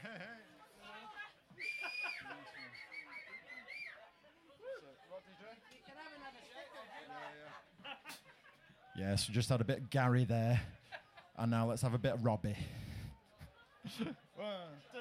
You can have another shake. Yes, we just had a bit of Gary there. And now let's have a bit of Robbie. 1,